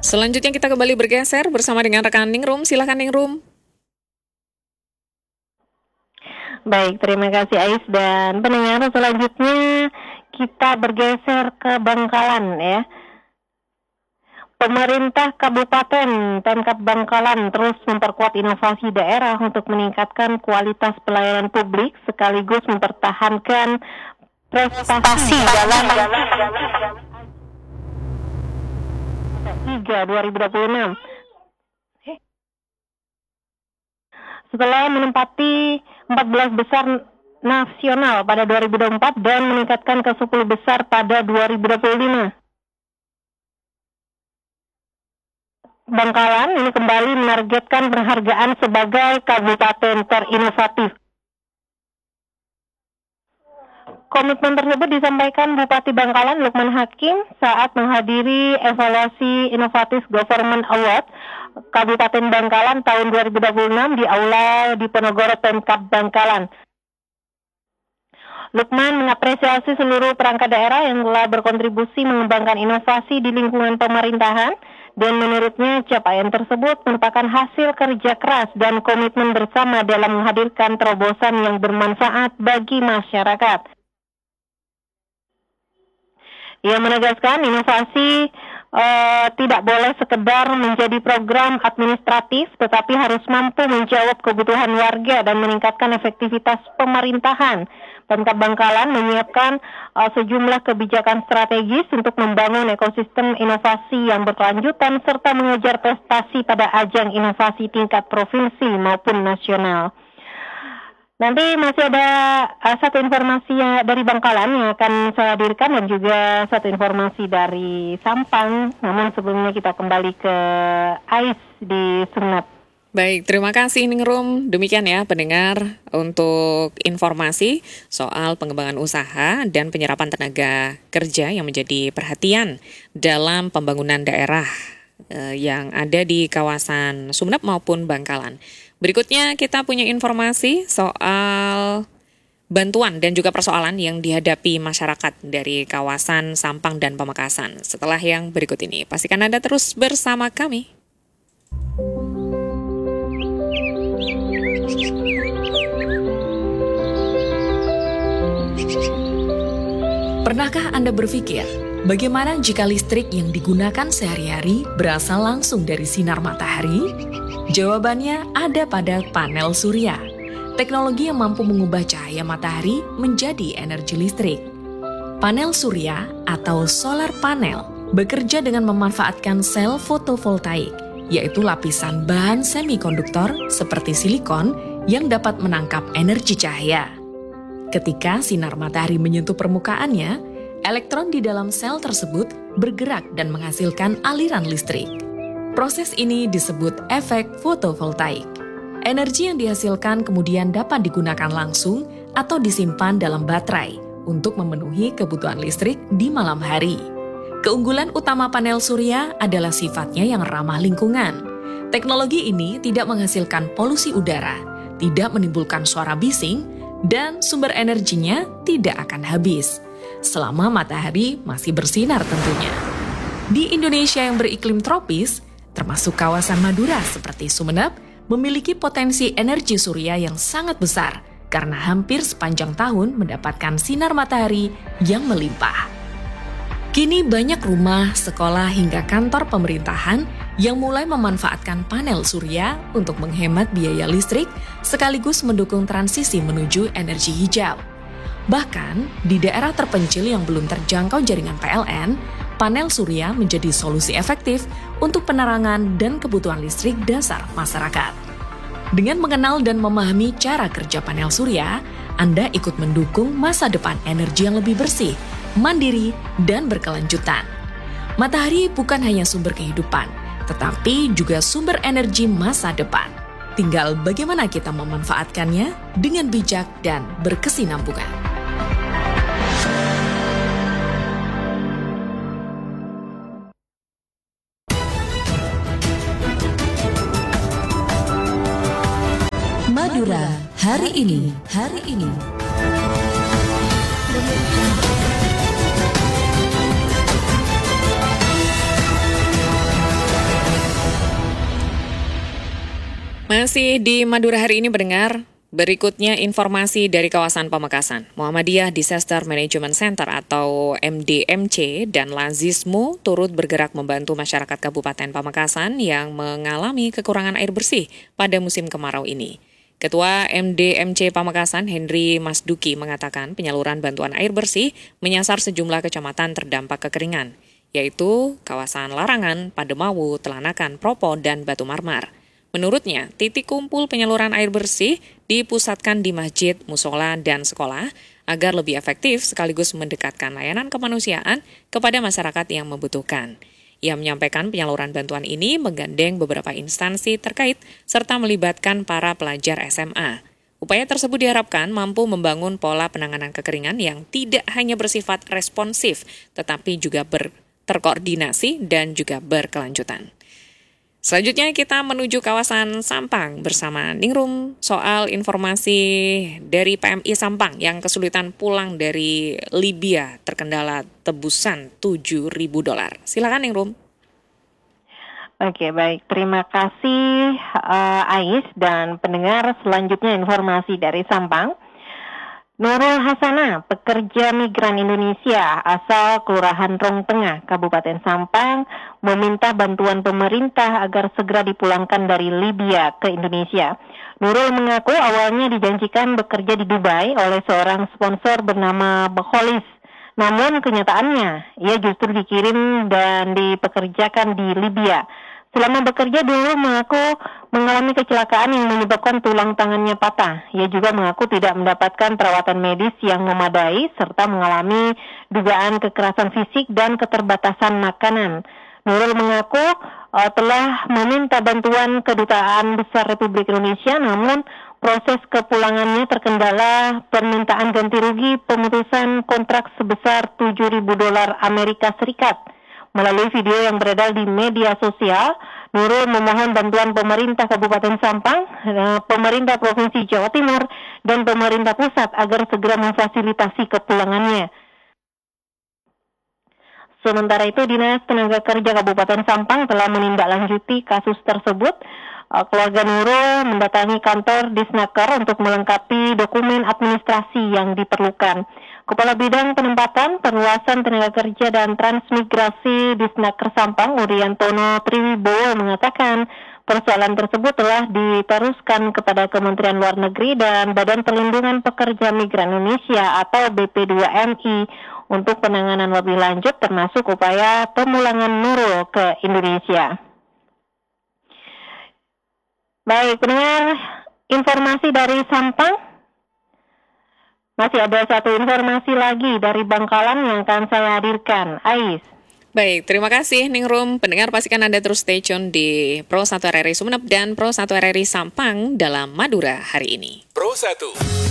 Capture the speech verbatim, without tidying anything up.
Selanjutnya kita kembali bergeser bersama dengan rekan Ningrum. Silakan Ningrum. Baik, terima kasih Ais dan pendengar. Selanjutnya kita bergeser ke Bangkalan ya. Pemerintah Kabupaten Pemkab Bangkalan terus memperkuat inovasi daerah untuk meningkatkan kualitas pelayanan publik sekaligus mempertahankan prestasi dalam tiga dua ribu dua puluh enam. Setelah menempati empat belas besar nasional pada dua ribu dua puluh empat dan meningkatkan ke sepuluh besar pada dua ribu dua puluh lima. Bangkalan ini kembali menargetkan penghargaan sebagai kabupaten terinovatif. Komitmen tersebut disampaikan Bupati Bangkalan Lukman Hakim saat menghadiri evaluasi Inovatif Government Award Kabupaten Bangkalan tahun dua ribu dua puluh enam di Aula Diponegoro Pemkab Bangkalan. Lukman mengapresiasi seluruh perangkat daerah yang telah berkontribusi mengembangkan inovasi di lingkungan pemerintahan dan menurutnya capaian tersebut merupakan hasil kerja keras dan komitmen bersama dalam menghadirkan terobosan yang bermanfaat bagi masyarakat. Ia menegaskan inovasi uh, tidak boleh sekedar menjadi program administratif, tetapi harus mampu menjawab kebutuhan warga dan meningkatkan efektivitas pemerintahan. Pemkab Bangkalan menyiapkan uh, sejumlah kebijakan strategis untuk membangun ekosistem inovasi yang berkelanjutan serta mengejar prestasi pada ajang inovasi tingkat provinsi maupun nasional. Nanti masih ada uh, satu informasi yang dari Bangkalan yang akan saya hadirkan dan juga satu informasi dari Sampang. Namun sebelumnya kita kembali ke Ais di Sumeneb. Baik, terima kasih Ningrum. Demikian ya pendengar untuk informasi soal pengembangan usaha dan penyerapan tenaga kerja yang menjadi perhatian dalam pembangunan daerah eh, yang ada di kawasan Sumeneb maupun Bangkalan. Berikutnya kita punya informasi soal bantuan dan juga persoalan yang dihadapi masyarakat dari kawasan Sampang dan Pamekasan. Setelah yang berikut ini, pastikan Anda terus bersama kami. Pernahkah Anda berpikir, bagaimana jika listrik yang digunakan sehari-hari berasal langsung dari sinar matahari? Jawabannya ada pada panel surya, teknologi yang mampu mengubah cahaya matahari menjadi energi listrik. Panel surya atau solar panel bekerja dengan memanfaatkan sel fotovoltaik, yaitu lapisan bahan semikonduktor seperti silikon yang dapat menangkap energi cahaya. Ketika sinar matahari menyentuh permukaannya, elektron di dalam sel tersebut bergerak dan menghasilkan aliran listrik. Proses ini disebut efek fotovoltaik. Energi yang dihasilkan kemudian dapat digunakan langsung atau disimpan dalam baterai untuk memenuhi kebutuhan listrik di malam hari. Keunggulan utama panel surya adalah sifatnya yang ramah lingkungan. Teknologi ini tidak menghasilkan polusi udara, tidak menimbulkan suara bising, dan sumber energinya tidak akan habis selama matahari masih bersinar tentunya. Di Indonesia yang beriklim tropis, termasuk kawasan Madura seperti Sumeneb, memiliki potensi energi surya yang sangat besar karena hampir sepanjang tahun mendapatkan sinar matahari yang melimpah. Kini banyak rumah, sekolah, hingga kantor pemerintahan yang mulai memanfaatkan panel surya untuk menghemat biaya listrik sekaligus mendukung transisi menuju energi hijau. Bahkan, di daerah terpencil yang belum terjangkau jaringan P L N, panel surya menjadi solusi efektif untuk penerangan dan kebutuhan listrik dasar masyarakat. Dengan mengenal dan memahami cara kerja panel surya, Anda ikut mendukung masa depan energi yang lebih bersih, mandiri, dan berkelanjutan. Matahari bukan hanya sumber kehidupan, tetapi juga sumber energi masa depan. Tinggal bagaimana kita memanfaatkannya dengan bijak dan berkesinambungan. Madura hari ini, hari ini. Masih di Madura hari ini mendengar, berikutnya informasi dari kawasan Pamekasan. Muhammadiyah Disaster Management Center atau M D M C dan Lazismo turut bergerak membantu masyarakat Kabupaten Pamekasan yang mengalami kekurangan air bersih pada musim kemarau ini. Ketua M D M C Pamekasan, Henry Masduki, mengatakan penyaluran bantuan air bersih menyasar sejumlah kecamatan terdampak kekeringan, yaitu kawasan Larangan, Pademawu, Telanakan, Propo, dan Batu Marmar. Menurutnya, titik kumpul penyaluran air bersih dipusatkan di masjid, musola, dan sekolah agar lebih efektif sekaligus mendekatkan layanan kemanusiaan kepada masyarakat yang membutuhkan. Ia menyampaikan penyaluran bantuan ini menggandeng beberapa instansi terkait serta melibatkan para pelajar S M A. Upaya tersebut diharapkan mampu membangun pola penanganan kekeringan yang tidak hanya bersifat responsif, tetapi juga ber- terkoordinasi dan juga berkelanjutan. Selanjutnya kita menuju kawasan Sampang bersama Ningrum soal informasi dari P M I Sampang yang kesulitan pulang dari Libya terkendala tebusan tujuh ribu dolar. Silakan Ningrum. Oke, baik. Terima kasih uh, Ais dan pendengar. Selanjutnya informasi dari Sampang. Nurul Hasanah, pekerja migran Indonesia asal Kelurahan Rong Tengah, Kabupaten Sampang, meminta bantuan pemerintah agar segera dipulangkan dari Libya ke Indonesia. Nurul mengaku awalnya dijanjikan bekerja di Dubai oleh seorang sponsor bernama Bekholis. Namun kenyataannya, ia justru dikirim dan dipekerjakan di Libya. Selama bekerja dulu mengaku mengalami kecelakaan yang menyebabkan tulang tangannya patah. Ia juga mengaku tidak mendapatkan perawatan medis yang memadai serta mengalami dugaan kekerasan fisik dan keterbatasan makanan. Nurul mengaku uh, telah meminta bantuan Kedutaan Besar Republik Indonesia, namun proses kepulangannya terkendala permintaan ganti rugi pemutusan kontrak sebesar tujuh ribu dolar Amerika Serikat. Melalui video yang beredar di media sosial, Nurul memohon bantuan pemerintah Kabupaten Sampang, pemerintah Provinsi Jawa Timur, dan pemerintah pusat agar segera memfasilitasi kepulangannya. Sementara itu, Dinas Tenaga Kerja Kabupaten Sampang telah menindaklanjuti kasus tersebut. Keluarga Nurul mendatangi kantor Disnaker untuk melengkapi dokumen administrasi yang diperlukan. Kepala Bidang Penempatan, Perluasan Tenaga Kerja dan Transmigrasi Disnaker Sampang, Uriantono Triwibowo, mengatakan persoalan tersebut telah diteruskan kepada Kementerian Luar Negeri dan Badan Perlindungan Pekerja Migran Indonesia atau B P dua M I untuk penanganan lebih lanjut termasuk upaya pemulangan Nurul ke Indonesia. Baik, pendengar, informasi dari Sampang. Masih ada satu informasi lagi dari Bangkalan yang akan saya hadirkan. Ais. Baik, terima kasih Ningrum. Pendengar pastikan Anda terus stay tune di Pro satu R R I Sumeneb dan Pro satu R R I Sampang dalam Madura hari ini. Pro satu.